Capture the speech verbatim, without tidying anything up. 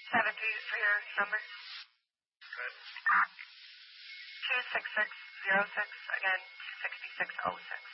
Seven three for your number. Good. Two six six zero six again. Two sixty six oh six.